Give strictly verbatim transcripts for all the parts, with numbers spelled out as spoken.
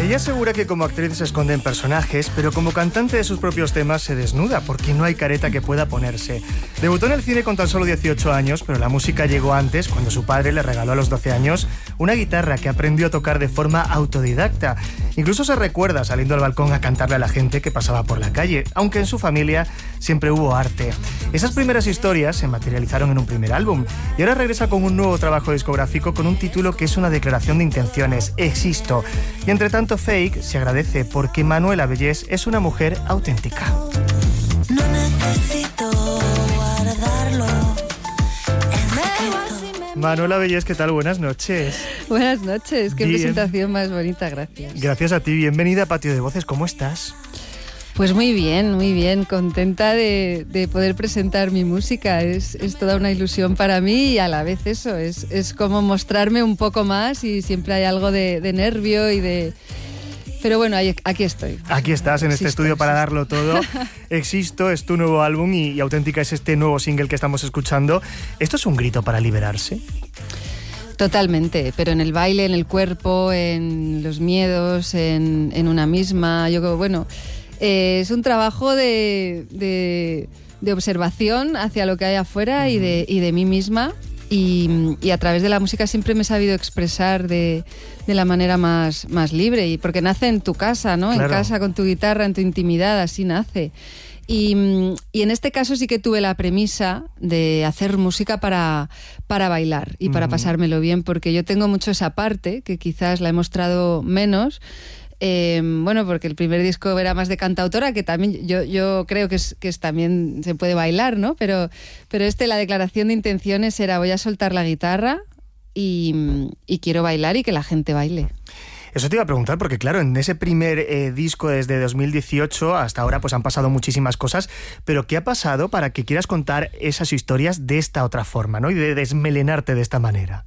Ella asegura que como actriz se esconde en personajes, pero como cantante de sus propios temas se desnuda, porque no hay careta que pueda ponerse. Debutó en el cine con tan solo dieciocho años, pero la música llegó antes, cuando su padre le regaló a los doce años una guitarra que aprendió a tocar de forma autodidacta. Incluso se recuerda saliendo al balcón a cantarle a la gente que pasaba por la calle, aunque en su familia siempre hubo arte. Esas primeras historias se materializaron en un primer álbum, y ahora regresa con un nuevo trabajo discográfico con un título que es una declaración de intenciones: Existo. Y entre tanto fake se agradece porque Manuela Bellés es una mujer auténtica. No necesito guardarlo. Manuela Bellés, ¿qué tal? Buenas noches. Buenas noches, qué Bien. Presentación más bonita, gracias. Gracias a ti, bienvenida a Patio de Voces, ¿cómo estás? Pues muy bien, muy bien, contenta de, de poder presentar mi música. Es, es toda una ilusión para mí y a la vez eso, es, es como mostrarme un poco más y siempre hay algo de, de nervio y de... Pero bueno, ahí, aquí estoy. Aquí estás en este Existo, estudio para existo. darlo todo. Existo es tu nuevo álbum y, y Auténtica es este nuevo single que estamos escuchando. ¿Esto es un grito para liberarse? Totalmente, pero en el baile, en el cuerpo, en los miedos, en, en una misma. Yo creo, bueno, eh, es un trabajo de, de, de observación hacia lo que hay afuera y de, y de mí misma. Y, y a través de la música siempre me he sabido expresar de, de la manera más, más libre, y porque nace en tu casa, ¿no? Claro. En casa, con tu guitarra, en tu intimidad, así nace. Y, y en este caso sí que tuve la premisa de hacer música para, para bailar y para Uh-huh. pasármelo bien, porque yo tengo mucho esa parte, que quizás la he mostrado menos. Eh, bueno, porque el primer disco era más de cantautora, que también yo, yo creo que, es, que es, también se puede bailar, ¿no? Pero, pero este, la declaración de intenciones era: voy a soltar la guitarra y, y quiero bailar y que la gente baile. Eso te iba a preguntar, porque claro, en ese primer eh, disco desde dos mil dieciocho hasta ahora pues han pasado muchísimas cosas, pero ¿qué ha pasado para que quieras contar esas historias de esta otra forma, ¿no? Y de desmelenarte de esta manera.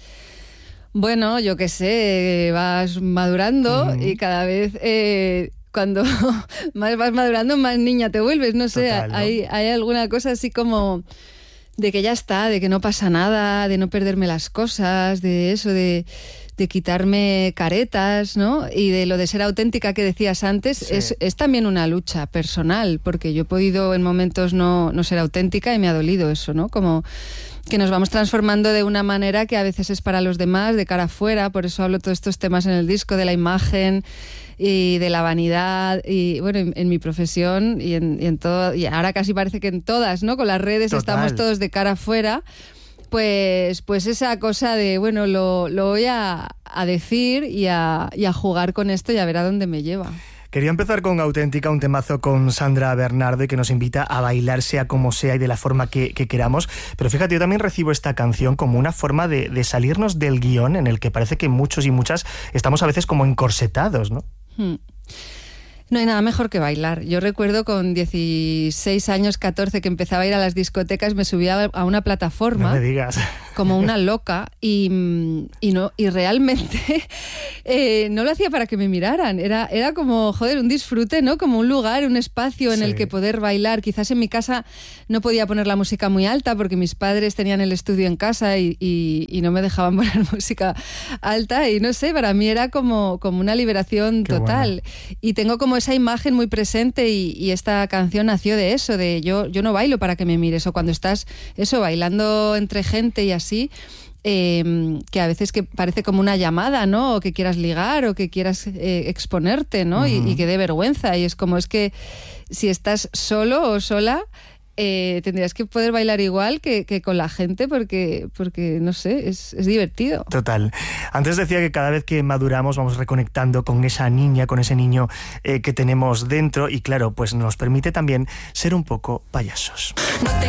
Bueno, yo qué sé, vas madurando Uh-huh. y cada vez eh, cuando más vas madurando, más niña te vuelves, no sé, Total, ¿no? hay, hay alguna cosa así como de que ya está, de que no pasa nada, de no perderme las cosas, de eso, de, de quitarme caretas, ¿no? Y de lo de ser auténtica que decías antes, Sí. es, es también una lucha personal, porque yo he podido en momentos no, no ser auténtica y me ha dolido eso, ¿no? Como que nos vamos transformando de una manera que a veces es para los demás, de cara afuera. Por eso hablo todos estos temas en el disco, de la imagen y de la vanidad, y bueno, en, en mi profesión y en, y en todo, y ahora casi parece que en todas, ¿no? Con las redes Total. estamos todos de cara afuera. Pues, pues esa cosa de, bueno, lo, lo voy a, a decir y a, y a jugar con esto y a ver a dónde me lleva. Quería empezar con Auténtica, un temazo con Sandra Bernardo y que nos invita a bailar sea como sea y de la forma que, que queramos. Pero fíjate, yo también recibo esta canción como una forma de, de salirnos del guión en el que parece que muchos y muchas estamos a veces como encorsetados, ¿no? Hmm. No hay nada mejor que bailar. Yo recuerdo con dieciséis años, catorce, que empezaba a ir a las discotecas, me subía a una plataforma. No me digas. Como una loca y, y, no, y realmente eh, no lo hacía para que me miraran, era, era como, joder, un disfrute, ¿no? Como un lugar, un espacio en Sí. el que poder bailar. Quizás en mi casa no podía poner la música muy alta porque mis padres tenían el estudio en casa y, y, y no me dejaban poner música alta, y no sé, para mí era como, como una liberación Qué total. bueno. Y tengo como esa imagen muy presente y, y esta canción nació de eso, de yo, yo no bailo para que me mires, o cuando estás eso bailando entre gente y así. Sí, eh, que a veces que parece como una llamada, ¿no? O que quieras ligar o que quieras eh, exponerte, ¿no? Uh-huh. y, y que dé vergüenza. Y es como, es que si estás solo o sola, eh, tendrías que poder bailar igual que, que con la gente porque, porque no sé, es, es divertido. Total. Antes decía que cada vez que maduramos vamos reconectando con esa niña, con ese niño eh, que tenemos dentro, y claro, pues nos permite también ser un poco payasos.